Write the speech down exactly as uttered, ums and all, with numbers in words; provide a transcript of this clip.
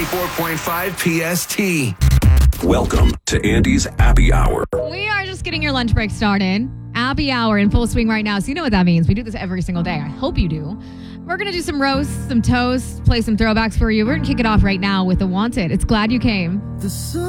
ninety-four point five P S T. Welcome to Andy's Happy Hour. We are just getting your lunch break started. Happy hour in full swing right now. So you know what that means. We do this every single day. I hope you do. We're going to do some roasts, some toasts, play some throwbacks for you. We're going to kick it off right now with The Wanted. It's Glad You Came.